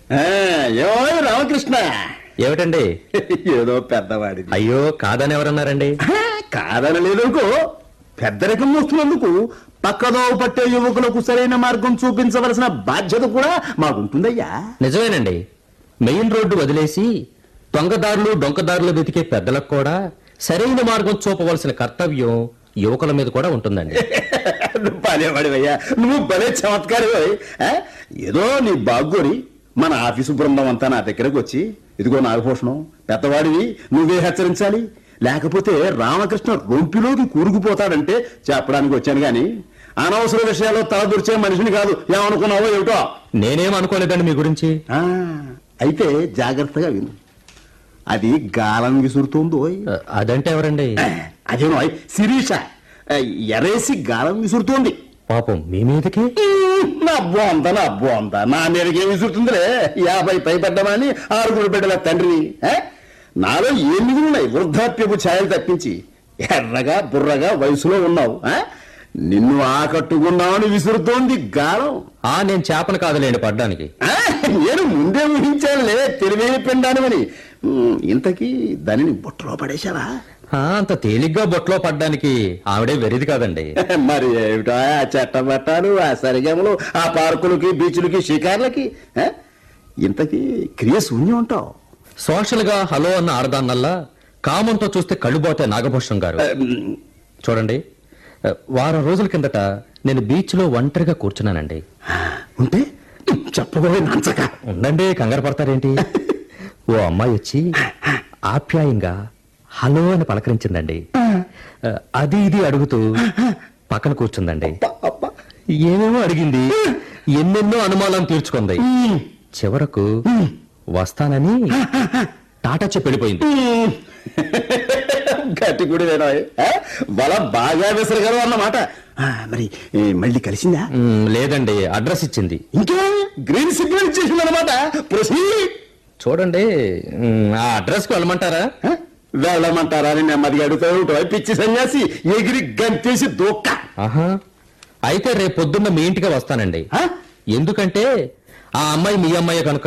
ఏమో రామకృష్ణ. ఏమిటండి? ఏదో పెద్దవాడి. అయ్యో కాదని ఎవరన్నారండి? కాదని లేదనుకో, పెద్దరికం వస్తున్నందుకు పక్కదో పట్టే యువకులకు సరైన మార్గం చూపించవలసిన బాధ్యత కూడా మాకుంటుందయ్యా. నిజమేనండి. మెయిన్ రోడ్డు వదిలేసి దొంగదారులు డొంకదారులు వెతికే పెద్దలకు కూడా సరైన మార్గం చూపవలసిన కర్తవ్యం యువకుల మీద కూడా ఉంటుందండి. భలేవాడివయ్యా, నువ్వు భలే చమత్కారివై. ఏదో నీ బాగ్గోరి మన ఆఫీసు బృందం అంతా నా దగ్గరకు వచ్చి, ఇదిగో నాగభూషణం, పెద్దవాడివి, నువ్వే హెచ్చరించాలి, లేకపోతే రామకృష్ణ రొంపిలోకి కూరుకుపోతాడంటే చెప్పడానికి వచ్చాను గాని అనవసర విషయాల్లో తలదూర్చే మనిషిని కాదు. ఏమనుకున్నావో ఏమిటో. నేనేం అనుకోలేదండి మీ గురించి. అయితే జాగ్రత్తగా విను. అది గాలం విసురుతోందో. అదంటే ఎవరండి? అదేనో శిరీష ఎరేసి గాలం విసురుతోంది. పాపం మీ మీదకి? నా బోంత నా మీదకి ఏం విసురుతుందిలే. 50 పైబడ్డమని 6 బిడ్డల తండ్రిని. నాలో ఏం మిగులున్నాయి వృద్ధాప్యపు ఛాయలు తప్పించి. ఎర్రగా బుర్రగా వయసులో ఉన్నావు. నిన్ను ఆకట్టుకున్నావని విసురుతోంది గాలం. నేను చేపను కాదులేండి పడ్డానికి. నేను ముందే ఊహించానులే తెలివైన పిండానివని. ఇంతకీ దానిని బుట్టలో పడేశావా? అంత తేలిగ్గా బొట్లో పడ్డానికి ఆవిడే వెరిది కాదండి. మరి ఏమిటో ఆ చట్టబట్టాలు, ఆ సరిగమలు, ఆ పార్కులకి బీచ్లకి షికార్లకి. ఇంతకీ క్రియ శూన్యం ఉంటావు. సోషల్ గా హలో అన్న ఆడదాన్నల్లా కామంతో చూస్తే కళ్ళుబోతే నాగభూషణం గారు. చూడండి, వారం రోజుల కిందట నేను బీచ్ లో ఒంటరిగా కూర్చున్నానండి. ఉంటే చెప్పబోయే నంచక. ఉండండి, కంగారు పడతారేంటి? ఓ అమ్మాయి వచ్చి ఆప్యాయంగా హలో అని పలకరించిందండి. అది ఇది అడుగుతూ పక్కన కూర్చుందండి. ఏమేమో అడిగింది, ఎన్నెన్నో అనుమానాలు తీర్చుకుంది. చివరకు వస్తానని టాటా చెప్పి వెళ్ళిపోయింది. గట్టి కూడా బల బాగా విసరగలవు అన్నమాట. మరి మళ్ళీ కలిసిందా? లేదండి, అడ్రస్ ఇచ్చింది. ఇంకా గ్రీన్ సిగ్నల్ ఇచ్చేసింది అనమాట. చూడండి, ఆ అడ్రస్ కు వెళ్ళమంటారా? వెళ్ళమంటారా అని నెమ్మదిగా అడుగుతావు. పిచ్చి సన్యాసి ఎగిరి గంతేసి దూక్క. అయితే రేపు పొద్దున్న మీ ఇంటికి వస్తానండి. ఎందుకంటే ఆ అమ్మాయి మీ అమ్మాయి కనుక.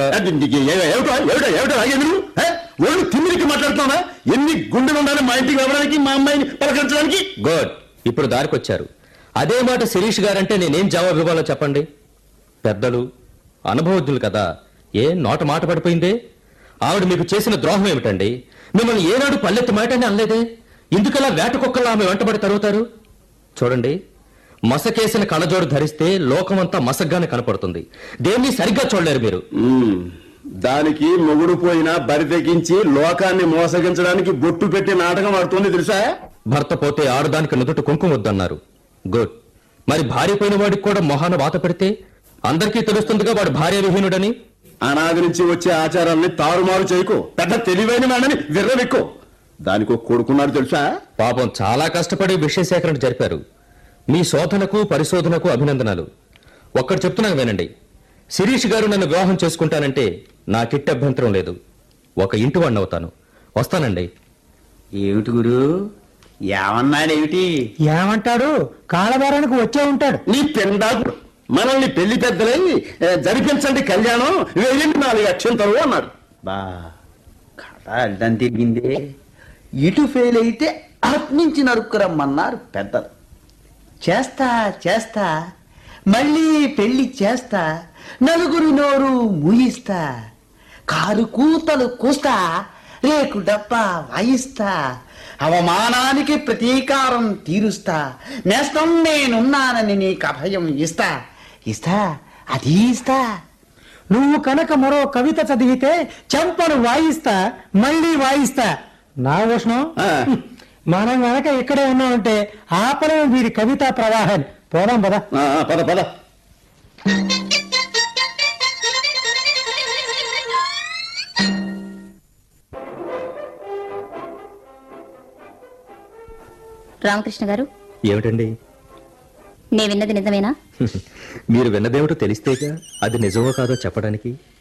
ఒళ్ళు తిమ్మిరికి మాట్లాడుతున్నా? ఎన్ని గుండెలు ఉండాలి మా ఇంటికి రావడానికి, మా అమ్మాయిని పలకరించడానికి? గుడ్, ఇప్పుడు దారికొచ్చారు. అదే మాట శిరీష్ గారంటే నేనేం జవాబు ఇవ్వాలో చెప్పండి. పెద్దలు అనుభవజ్ఞులు కదా. నోట మాట పడిపోయిందే. ఆవిడ మీకు చేసిన ద్రోహం ఏమిటండి? మిమ్మల్ని ఏనాడు పల్లెత్తి మాటని అనలేదే. ఎందుకలా వేట కుక్కలా ఆమె వెంటబడి తరుగుతారు? చూడండి, మసకేసిన కళ్ళజోడు ధరిస్తే లోకమంతా మసగ్గానే కనపడుతుంది. దేన్ని సరిగ్గా చూడలేరు మీరు. దానికి మొగుడు పోయినా బరి తెగించి లోకాన్ని మోసగించడానికి బొట్టు పెట్టి నాటకం ఆడుతుంది తెలుసా? భర్త పోతే ఆడదానికి నుదుట కుంకుమ వద్దన్నారు. గుడ్, మరి భార్య పోయిన వాడికి కూడా మొహాన వాత పెడితే అందరికీ తెలుస్తుందిగా వాడు భార్య విహీనుడని. అనాది నుంచి వచ్చే ఆచారాన్ని తారుమారు చేయకు. పెద్ద తెలివైన వాడని విర్రవెక్కు. దానికో కొడుకున్నాడు తెలుసా? పాపం చాలా కష్టపడి విషయ సేకరణ జరిపారు. మీ శోధనకు పరిశోధనకు అభినందనలు. ఒక్కటి చెప్తున్నాను వినండి. శిరీష్ గారు నన్ను వివాహం చేసుకుంటానంటే నాకిట్ట అభ్యంతరం లేదు. ఒక ఇంటి వాడిని అవుతాను. వస్తానండి. ఏమిటి గురు, ఏమన్నాడేమిటి? ఏమంటాడు? కాలబేరానికి వచ్చే ఉంటాడు. నీ పెండాకుడు మనల్ని పెళ్లి పెద్దలై జరిపించండి కళ్యాణం, వెళ్ళండి 4 అక్షంతలు అన్నాడు. బా కథ అడ్డం తిరిగిందే. ఇటు ఫెయిల్ అయితే అట్నుంచి నరుక్కురమ్మన్నారు పెద్దలు. చేస్తా చేస్తా మళ్ళీ పెళ్లి చేస్తా, నలుగురి నోరు మూయిస్తా, కారు కూతలు కూస్తా, రేకు డబ్బా వాయిస్తా, అవమానానికి ప్రతీకారం తీరుస్తా, నేస్తం నేనున్నానని నీకు అభయం ఇస్తా ఇస్తా అది ఇస్తా. నువ్వు కనుక మరో కవిత చదివితే చెంపను వాయిస్తా, మళ్ళీ వాయిస్తా. నా ఉష్ణం, మనం గనక ఇక్కడే ఉన్నామంటే ఆపలేం వీరి కవితా ప్రవాహాన్ని. పోదాం పద. పద పద. రామకృష్ణ గారు, ఏమిటండి? నే విన్నది నిజమేనా? మీరు విన్నదేమిటో తెలిస్తేగా అది నిజమో కాదో చెప్పడానికి.